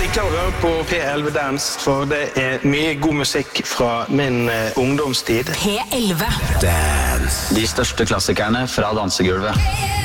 liker å høre på P11 Dance, for det mye god musikk fra min ungdomstid. P11 Dance. De største klassikerne fra dansegulvet.